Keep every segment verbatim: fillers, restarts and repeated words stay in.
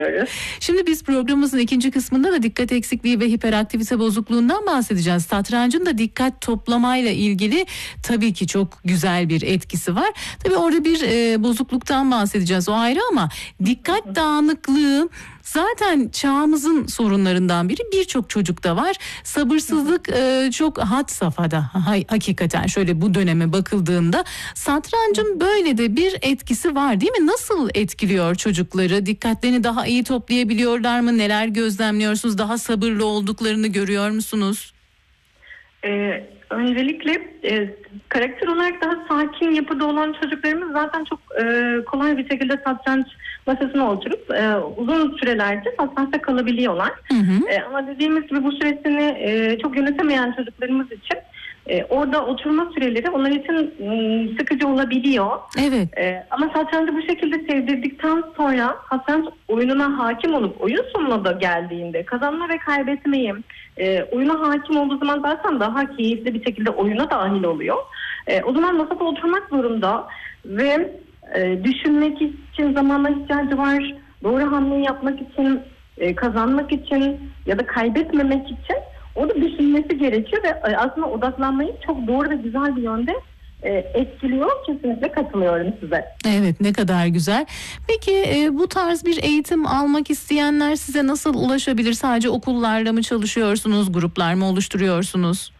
Şimdi biz programımızın ikinci kısmında da dikkat eksikliği ve hiperaktivite bozukluğundan bahsedeceğiz. Satrancın da dikkat toplamayla ilgili tabii ki çok güzel bir etkisi var. Tabii orada bir e, bozukluktan bahsedeceğiz, o ayrı, ama dikkat dağınıklığı zaten çağımızın sorunlarından biri, birçok çocukta var. Sabırsızlık e, çok had safhada. Hay, hakikaten şöyle bu döneme bakıldığında satrancın böyle de bir etkisi var değil mi? Nasıl etkiliyor çocukları? Dikkatlerini daha iyi toplayabiliyorlar mı? Neler gözlemliyorsunuz? Daha sabırlı olduklarını görüyor musunuz? Ee, öncelikle e, karakter olarak daha sakin yapıda olan çocuklarımız zaten çok e, kolay bir şekilde satranç masasına oturup e, uzun sürelerce satrançta kalabiliyorlar. Hı hı. E, ama dediğimiz gibi bu süresini e, çok yönetemeyen çocuklarımız için e, orada oturma süreleri onlar için e, sıkıcı olabiliyor. Evet. E, ama satrancı bu şekilde sevdirdikten sonra satranç oyununa hakim olup oyun sonuna da geldiğinde kazanma ve kaybetmeyi e, oyuna hakim olduğu zaman zaten daha keyifli bir şekilde oyuna dahil oluyor. E, o zaman masada oturmak zorunda ve e, düşünmek için zamana ihtiyacı var. Doğru hamleyi yapmak için, e, kazanmak için ya da kaybetmemek için onu düşünmesi gerekiyor ve aslında odaklanmayı çok doğru ve güzel bir yönde e, etkiliyor. Kesinlikle katılıyorum size. Evet, ne kadar güzel. Peki e, bu tarz bir eğitim almak isteyenler size nasıl ulaşabilir? Sadece okullarla mı çalışıyorsunuz? Gruplar mı oluşturuyorsunuz?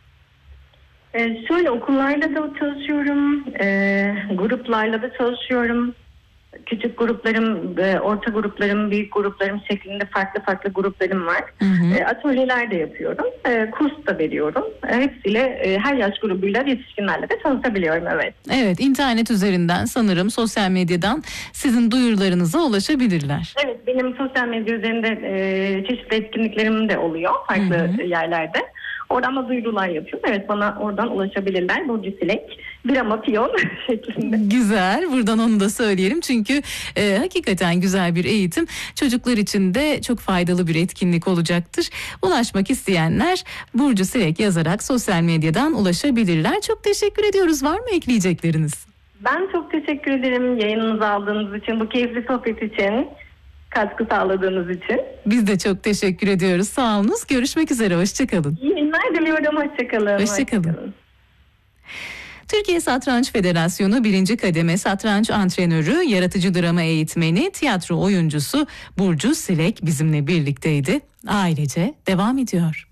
Ee, şöyle okullarla da çalışıyorum, e, gruplarla da çalışıyorum. Küçük gruplarım, e, orta gruplarım, büyük gruplarım şeklinde farklı farklı gruplarım var. Hı hı. E, atölyeler de yapıyorum, e, kurs da veriyorum. E, hepsiyle e, her yaş grubuyla yetişkinlerle de çalışabiliyorum, evet. Evet, internet üzerinden sanırım sosyal medyadan sizin duyurularınıza ulaşabilirler. Evet, benim sosyal medya üzerinde e, çeşitli etkinliklerim de oluyor farklı hı hı. yerlerde. Oradan da duyurular yapıyorum. Evet, bana oradan ulaşabilirler. Burcu Silek, bir ama piyon şeklinde. Güzel. Buradan onu da söyleyelim. Çünkü e, hakikaten güzel bir eğitim. Çocuklar için de çok faydalı bir etkinlik olacaktır. Ulaşmak isteyenler Burcu Silek yazarak sosyal medyadan ulaşabilirler. Çok teşekkür ediyoruz. Var mı ekleyecekleriniz? Ben çok teşekkür ederim yayınınızı aldığınız için, bu keyifli sohbet için, katkı sağladığınız için. Biz de çok teşekkür ediyoruz. Sağ olunuz. Görüşmek üzere. Hoşçakalın. İyi günler diliyorum. Hoşçakalın. Hoşçakalın. Hoşçakalın. Türkiye Satranç Federasyonu birinci kademe satranç antrenörü, yaratıcı drama eğitmeni, tiyatro oyuncusu Burcu Silek bizimle birlikteydi. Ailece devam ediyor.